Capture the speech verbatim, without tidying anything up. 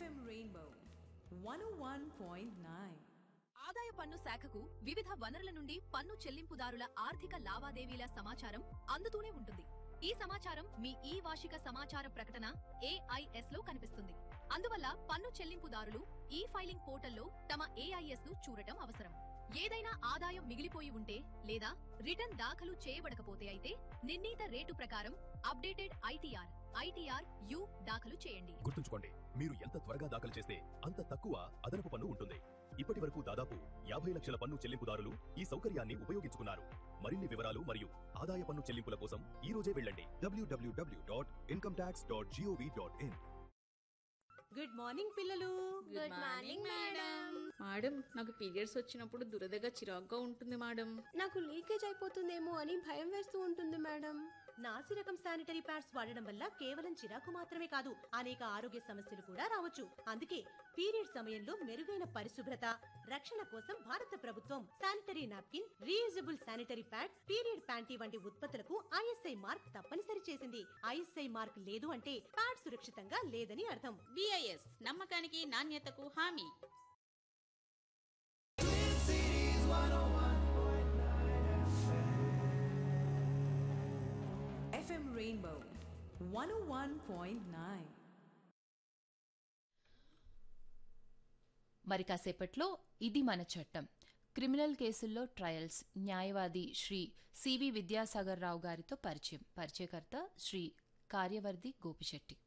FM rainbow one ఓ one point nine. ఆదాయ పన్ను శాఖకు వివిధ వనరుల నుండి పన్ను చెల్లింపుదారుల ఆర్థిక లావాదేవీల సమాచారం అందుతూనే ఉంటుంది. ఈ సమాచారం మీ ఈ వార్షిక సమాచార ప్రకటన ఏఐఎస్ లో కనిపిస్తుంది. అందువల్ల పన్ను చెల్లింపుదారులు ఈ ఫైలింగ్ పోర్టల్లో తమ ఏఐఎస్ ను చూడటం అవసరం. ఏదైనా ఆదాయం మిగిలిపోయి ఉంటే లేదా రిటర్న్ దాఖలు చేయబడకపోతే అయితే నిర్ణీత రేటు ప్రకారం అప్డేటెడ్ ఐటీఆర్ ఐటీఆర్ యు దాఖలు చేయండి. గుర్తుంచుకోండి, మీరు ఎంత త్వరగా దాఖలు చేస్తే అంత తక్కువ అదనపు పన్ను ఉంటుంది. ఇప్పటి వరకు దాదాపు యాభై లక్షల పన్ను చెల్లింపుదారులు ఈ సౌకర్యాన్ని ఉపయోగించుకున్నారు. మరిన్ని వివరాలు మరియు ఆదాయ పన్ను చెల్లింపుల కోసం ఈ రోజే వెళ్ళండి డబ్ల్యూడబ్ల్యూడబ్ల్యూ dot income tax dot GOV dot in. Good morning పిల్లలు. Good morning madam. మేడం, నాకు పీరియడ్స్ వచ్చినప్పుడు దురదగా చిరాగ్గా ఉంటుంది మేడం. నాకు లీకేజ్ అయిపోతుందేమో అని భయం వేస్తూ ఉంటుంది మేడం. నాసి రకం శానిటరీ ప్యాడ్స్ వాడడం వల్ల కేవలం చిరాకు మాత్రమే కాదు, అనేక ఆరోగ్య సమస్యలు కూడా రావచ్చు. అందుకే పీరియడ్ సమయంలో మెరుగైన పరిశుభ్రత, రక్షణ కోసం భారత ప్రభుత్వం sanitary napkin, reusable sanitary pad, period panty వంటి ఉత్పత్తులకు ఐఎస్ఐ మార్క్ తప్పనిసరి చేసింది. ఐఎస్ఐ మార్క్ లేదు అంటే ప్యాడ్ సురక్షితంగా లేదని అర్థం. బిఐఎస్ నమ్మకానికి నాణ్యతకు హామీ. ఎఫ్ఎం రెయిన్బో వన్ ఓ వన్ పాయింట్ నైన్. మరి కాసేపట్లో ఇది మన చట్టం, క్రిమినల్ కేసుల్లో ట్రయల్స్, న్యాయవాది శ్రీ సివి విద్యాసాగర్ రావు గారితో పరిచయం. పరిచయకర్త శ్రీ కార్యవర్ధి గోపిశెట్టి.